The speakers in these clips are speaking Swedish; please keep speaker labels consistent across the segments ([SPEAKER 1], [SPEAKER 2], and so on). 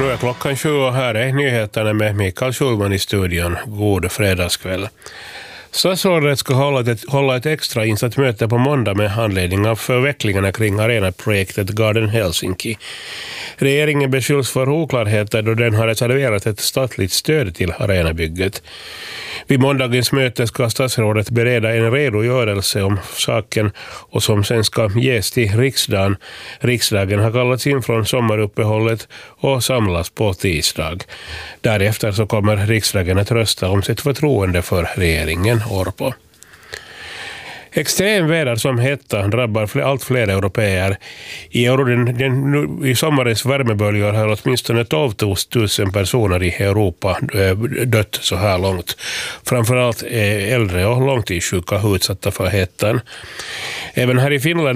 [SPEAKER 1] Nu är klockan 7 och här är nyheterna med Mikael Schulman i studion. God fredagskväll. Statsrådet ska hålla ett extra insatt möte på måndag med anledning av förvecklingarna kring arenaprojektet Garden Helsinki. Regeringen beskylls för oklarheter då den har reserverat ett statligt stöd till arenabygget. Vid måndagens möte ska statsrådet bereda en redogörelse om saken och som sen ska ges till riksdagen. Riksdagen har kallats in från sommaruppehållet och samlas på tisdag. Därefter så kommer riksdagen att rösta om sitt förtroende för regeringen Orpo. Extremväder som hetta drabbar allt fler européer. I sommarens värmeböljor har åtminstone 12 000 personer i Europa dött så här långt. Framförallt är äldre och långtidssjuka utsatta för hettan. Även här i Finland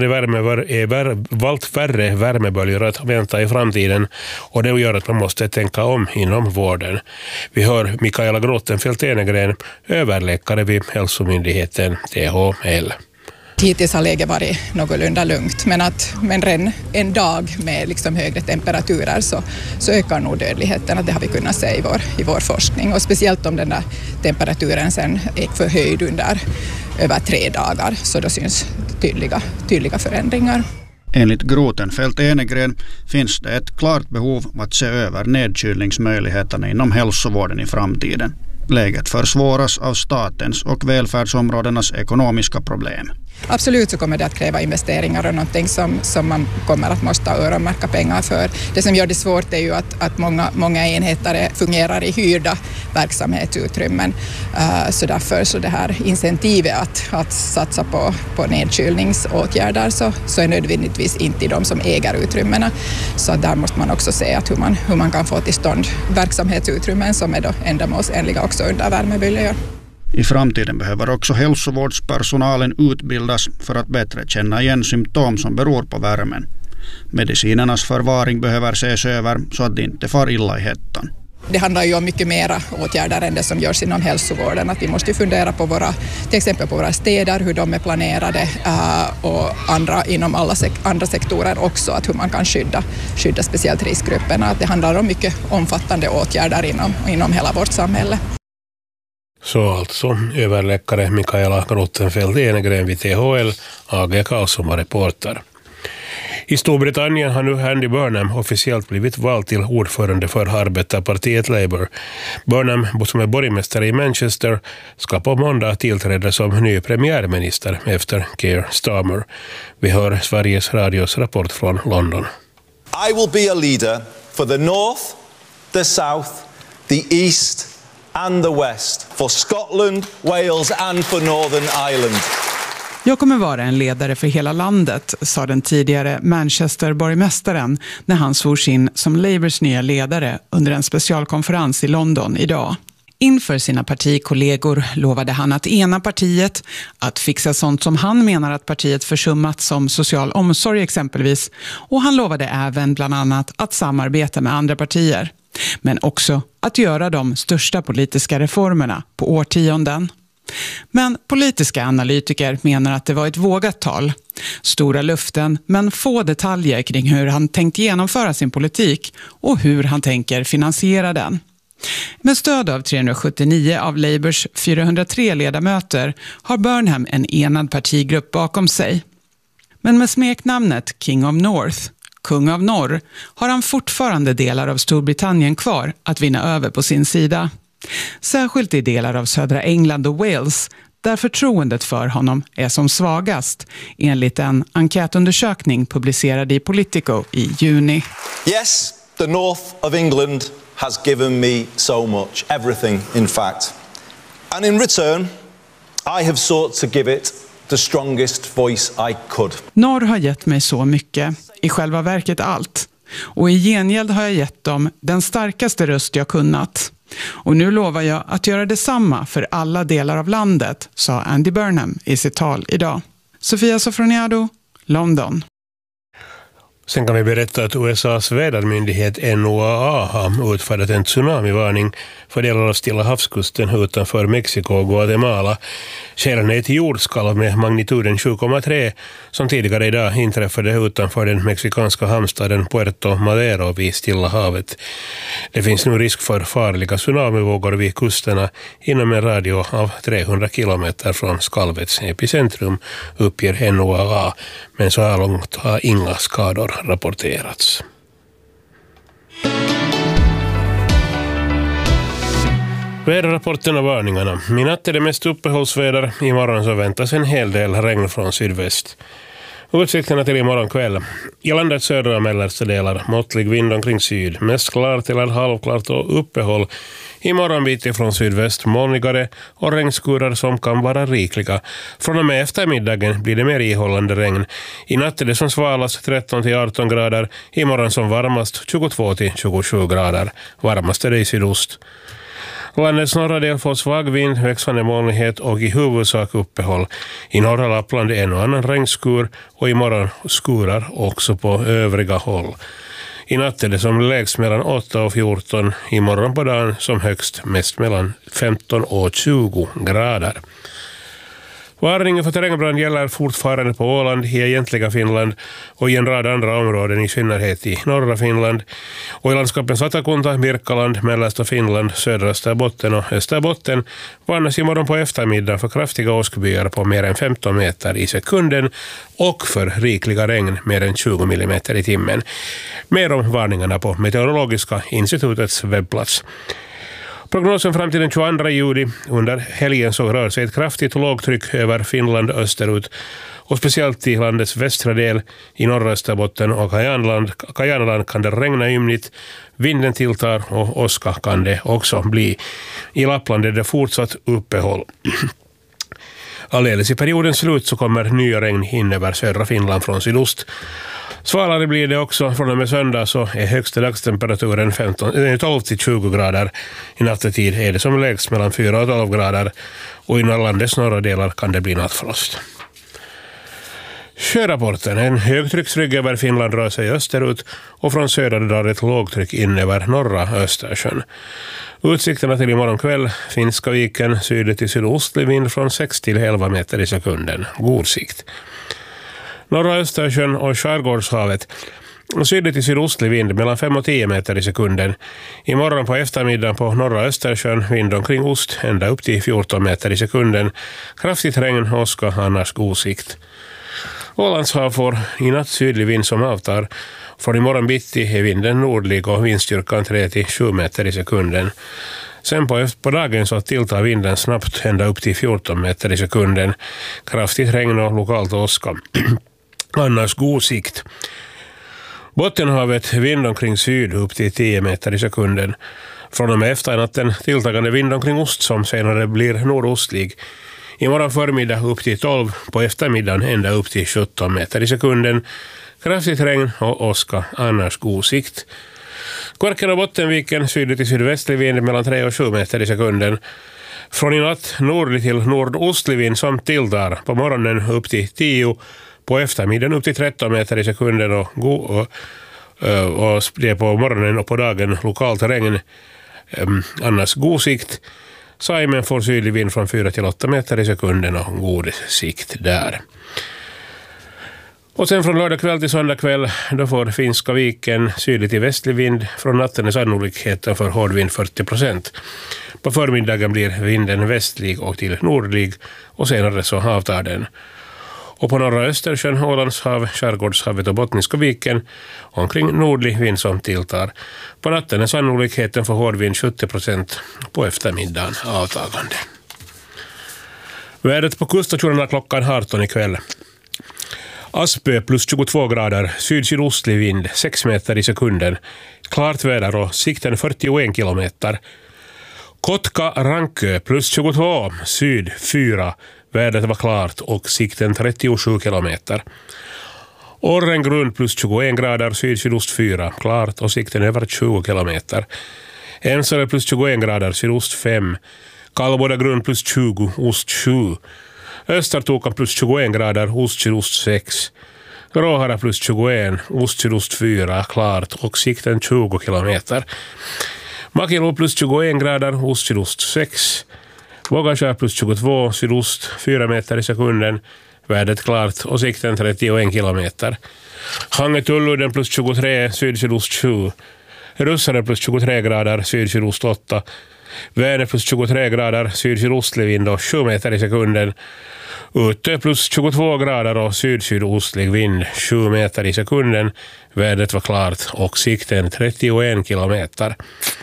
[SPEAKER 1] är allt färre värmeböljor att vänta i framtiden och det gör att man måste tänka om inom vården. Vi hör Mikaela Grottenfeldt-Enegren, överläkare vid hälsomyndigheten THL.
[SPEAKER 2] Hittills har läget varit någorlunda lugnt, men redan en dag med liksom högre temperaturer så ökar nog dödligheten. Det har vi kunnat se i vår forskning, och speciellt om den där temperaturen sen är förhöjd under över 3 dagar, så då syns tydliga förändringar.
[SPEAKER 3] Enligt Grottenfeldt-Enegren finns det ett klart behov att se över nedkylningsmöjligheterna inom hälsovården i framtiden. Läget försvåras av statens och välfärdsområdenas ekonomiska problem.
[SPEAKER 2] Absolut så kommer det att kräva investeringar och någonting som man kommer att måste öronmärka pengar för. Det som gör det svårt är ju att många enheter fungerar i hyrda verksamhetsutrymmen. Så därför så det här incentivet att satsa på nedkylningsåtgärder så är nödvändigtvis inte de som äger utrymmena. Så där måste man också se att hur man kan få till stånd verksamhetsutrymmen som är då ändamålsenliga också under värmeböljor.
[SPEAKER 3] I framtiden behöver också hälsovårdspersonalen utbildas för att bättre känna igen symptom som beror på värmen. Medicinernas förvaring behöver ses över så att det inte far illa i hettan.
[SPEAKER 2] Det handlar ju om mycket mera åtgärder än det som görs inom hälsovården. Att vi måste fundera på till exempel på våra städer, hur de är planerade och inom alla andra sektorer också, att hur man kan skydda speciellt riskgrupperna. Att det handlar om mycket omfattande åtgärder inom hela vårt samhälle.
[SPEAKER 1] Så alltså överläkare Mikaela Grottenfeldt-Enegren vid THL, AG Karlsson reporter. I Storbritannien har nu Andy Burnham officiellt blivit vald till ordförande för arbetarpartiet Labour. Burnham, som är borgmästare i Manchester, ska på måndag tillträda som ny premiärminister efter Keir Starmer. Vi hör Sveriges Radios rapport från London.
[SPEAKER 4] I will be a leader for the North, the South, the East and the West, for Scotland, Wales and for Northern Ireland.
[SPEAKER 5] Jag kommer vara en ledare för hela landet, sa den tidigare Manchester-borgmästaren när han svors in som Labours nya ledare under en specialkonferens i London idag. Inför sina partikollegor lovade han att ena partiet, att fixa sånt som han menar att partiet försummat som social omsorg exempelvis, och han lovade även bland annat att samarbeta med andra partier. Men också att göra de största politiska reformerna på årtionden. Men politiska analytiker menar att det var ett vågat tal. Stora luften, men få detaljer kring hur han tänkt genomföra sin politik och hur han tänker finansiera den. Med stöd av 379 av Labours 403 ledamöter har Burnham en enad partigrupp bakom sig. Men med smeknamnet King of North, kung av norr, har han fortfarande delar av Storbritannien kvar att vinna över på sin sida. Särskilt i delar av södra England och Wales, där förtroendet för honom är som svagast, enligt en enkätundersökning publicerad i Politico i juni.
[SPEAKER 4] Yes, the north of England has given me so much, everything in fact. And in return, I have sought to give it the strongest voice I could.
[SPEAKER 5] Norr har gett mig så mycket, i själva verket allt. Och i gengäld har jag gett dem den starkaste röst jag kunnat. Och nu lovar jag att göra detsamma för alla delar av landet, sa Andy Burnham i sitt tal idag. Sofia Sofroniado, London.
[SPEAKER 1] Sen kan vi berätta att USAs vädermyndighet NOAA har utfärdat en tsunamivarning för delar av Stilla havskusten utanför Mexiko och Guatemala. Skälen är ett jordskalv med magnituden 7,3 som tidigare idag inträffade utanför den mexikanska hamnstaden Puerto Madero vid Stilla havet. Det finns nu risk för farliga tsunamivågor vid kusterna inom en radio av 300 kilometer från skalvets epicentrum, uppger NOAA, men så här långt har inga skador rapporterats. Väderrapporten och varningarna. I natt är det mest uppehållsväder. Imorgon så väntas en hel del regn från sydväst. Utsikterna till imorgon kväll. I landets södra och mellersta delar måttlig vind omkring syd. Mest klart eller halvklart och uppehåll. Imorgon bitti från sydväst molnigare och regnskurar som kan vara rikliga. Från och med eftermiddagen blir det mer ihållande regn. I natt är det som svalast 13-18 grader. Imorgon som varmast 22-27 grader. Varmast är det i sydost. Landets norra del får svag vind, växande molnighet och i huvudsak uppehåll. I norra Lappland är en och annan regnskur och imorgon skurar också på övriga håll. I natt är det som lägst mellan 8 och 14, imorgon på dagen som högst mest mellan 15 och 20 grader. Varningen för terrängbrand gäller fortfarande på Åland, i egentliga Finland och i en rad andra områden, i synnerhet i norra Finland. Och i landskapen Satakunta, Birkaland, mellersta Finland, södra Österbotten och Österbotten varnas imorgon på eftermiddag för kraftiga åskbyar på mer än 15 meter i sekunden och för rikliga regn mer än 20 millimeter i timmen. Mer om varningarna på Meteorologiska institutets webbplats. Prognosen fram till den 22 juli. Under helgen så rör sig ett kraftigt lågtryck över Finland österut och speciellt i landets västra del i norra Österbotten och Kajanland kan det regna ymnigt, vinden tilltar och åska kan det också bli. I Lappland är det fortsatt uppehåll. Alldeles i periodens slut så kommer nya regn in över södra Finland från sydost. Svalare blir det också. Från och med söndag så är högsta dagstemperaturen 12-20 grader. I nattetid är det som lägst mellan 4 och 12 grader och i landets norra delar kan det bli nattfrost. Sjörapporten. En högtrycksrygg över Finland rör sig österut och från söder drar ett lågtryck in över norra Östersjön. Utsikterna till imorgon kväll. Finska viken, syd till sydostlig vind från 6 till 11 meter i sekunden. God sikt. Norra Östersjön och Skärgårdshavet. Syd till sydostlig vind mellan 5 och 10 meter i sekunden. Imorgon på eftermiddagen på norra Östersjön vind omkring ost ända upp till 14 meter i sekunden. Kraftigt regn, åska, annars god sikt. Ålandshav får i natt sydlig vind som avtar. Från imorgon bitti är vinden nordlig och vindstyrkan 3-7 meter i sekunden. Sen på dagen så tilltar vinden snabbt ända upp till 14 meter i sekunden. Kraftigt regn och lokalt åska. Annars god sikt. Bottenhavet vind omkring syd upp till 10 meter i sekunden. Från och med efternatten tilltagande vind omkring ost som senare blir nordostlig. Imorgon förmiddag upp till 12, på eftermiddagen ända upp till 17 meter i sekunden. Kraftigt regn och åska, annars god sikt. Kvarken och Bottenviken syd till sydvästlig vind mellan 3 och 7 meter i sekunden. Från i natt nordlig till nordostlig vind som tilltar, på morgonen upp till 10, på eftermiddagen upp till 13 meter i sekunden och det är på morgonen och på dagen lokalt regn, annars god sikt. Saimen får sydlig vind från 4 till 8 meter i sekunden och god sikt där. Och sen från lördag kväll till söndag kväll då får Finska viken sydlig till västlig vind. Från natten är sannolikheten för hård vind 40%. På förmiddagen blir vinden västlig och till nordlig och senare så avtar den. Och på norra Östersjön, Ålandshav, Skärgårdshavet och Bottniska viken omkring nordlig vind som tilltar. På natten är sannolikheten för hård vind 70%, på eftermiddagen avtagande. Vädret på kuststationerna klockan 18 ikväll. Aspö plus 22 grader, syd-sydostlig vind 6 meter i sekunden. Klart väder och sikten 41 kilometer. Kotka Rankö plus 22, syd 4. Vädret var klart och sikten 37 kilometer. Orrengrund plus 21 grader, syd-sydost 4. Klart och sikten över 20 kilometer. Ensele plus 21 grader, sydost 5. Kallbodagrund plus 20, ost 7. Östertokan plus 21 grader, ost-sydost 6. Råhara plus 21, ost-sydost 4, klart och sikten 20 kilometer. Makilo plus 21 grader, ost-sydost 6. Vågaskär plus 22, sydost 4 meter i sekunden, vädret klart och sikten 31 kilometer. Hange-Tulludden plus 23, syd-sydost 7. Russaren plus 23 grader, syd-sydost 8. Vänern plus 23 grader, syd-sydostlig vind och 7 meter i sekunden. Ute plus 22 grader och syd-sydostlig vind, 7 meter i sekunden. Vädret var klart och sikten 31 kilometer.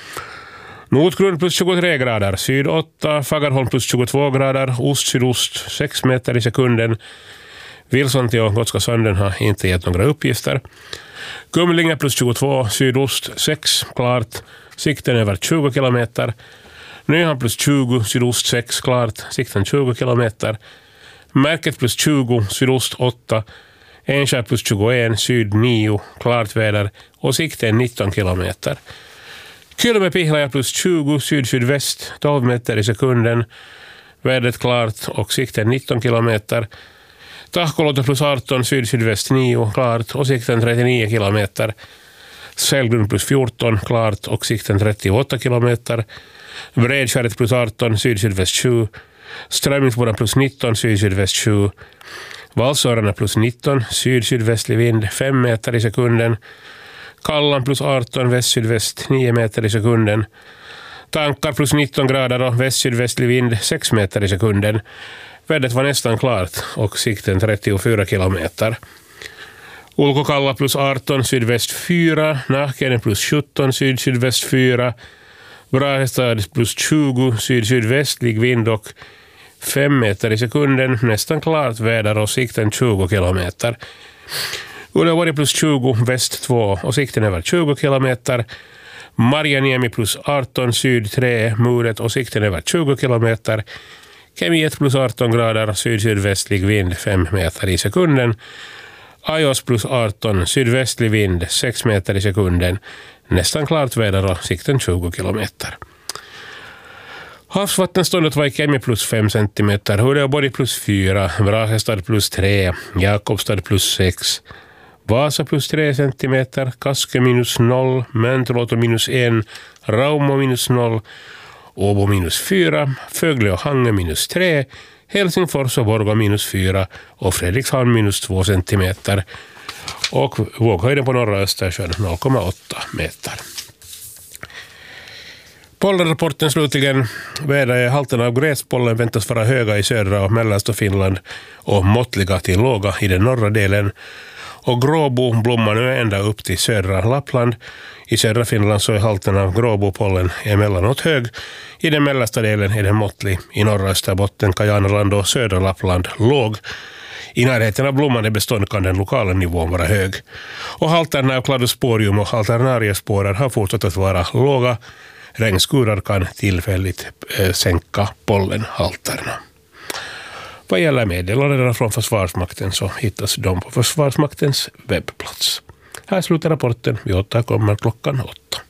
[SPEAKER 1] Nordgrund plus 23 grader, syd 8. Fagerholm plus 22 grader, ost-sydost 6 meter i sekunden. Vilsonti och Gotska Sanden har inte gett några uppgifter. Kumlinge plus 22, sydost 6, klart. Sikten över 20 kilometer. Nyhamn plus 20, sydost 6, klart. Sikten 20 kilometer. Märket plus 20, sydost 8. Enskär plus 21, syd 9, klart väder och sikten 19 kilometer. Kylmäpihlaja plus 20, syd-sydväst 12 meter i sekunden. Vädret klart och sikten 19 kilometer. Tahkolota plus 18, syd-sydväst 9, klart och sikten 39 kilometer. Sälgrund plus 14, klart och sikten 38 kilometer. Bredskäret plus 18, syd-sydväst 7. Strömmingsboden plus 19, syd-sydväst 7. Valsörarna plus 19, syd-sydvästlig vind 5 meter i sekunden. Kallan plus 18, väst-sydväst 9 meter i sekunden. Tankar plus 19 grader och väst-sydvästlig vind 6 meter i sekunden. Vädret var nästan klart och sikten 34 kilometer. Ulkokalla plus 18, sydväst 4. Nahkenen plus 17, syd-sydväst 4. Brahestad plus 20, syd-sydvästlig vind och 5 meter i sekunden. Nästan klart väder och sikten 20 kilometer. Uleåborg plus 20, väst 2 och sikten över 20 kilometer. Marjaniemi plus 18, syd 3, muret och sikten över 20 kilometer. Kemi 1 plus 18 grader, syd-sydvästlig vind 5 meter i sekunden. Ajos plus 18, sydvästlig vind 6 meter i sekunden. Nästan klart väder och sikten 20 kilometer. Havsvattenståndet var i Kemi plus 5 centimeter, Uleåborg plus 4, Brahestad plus 3, Jakobstad plus 6, Vasa plus 3 centimeter, Kaske minus 0, Mäntuloto minus 1, Raumo minus 0, Åbo minus 4, Fögle och Hange minus 3, Helsingfors och Borgå minus 4 och Fredrikshamn minus 2 centimeter. Och våghöjden på norra Östersjön 0,8 meter. Pollenrapporten slutligen. Väderhalten av gräspollen väntas vara höga i södra och mellersta Finland och måttliga till låga i den norra delen. Och gråbo blommar nu ända upp till södra Lappland. I södra Finland så är halten av gråbopollen emellanåt hög. I den mellersta delen är den måttlig. I norra Österbotten, Kajanaland och södra Lappland låg. I närheten av blommande bestånd kan den lokala nivån vara hög. Och halterna av kladosporium och alternariesporer har fortsatt att vara låga. Regnskurar kan tillfälligt sänka pollenhalterna. Vad gäller meddelandena från Försvarsmakten så hittas de på Försvarsmaktens webbplats. Här slutar rapporten. Vi återkommer klockan 8.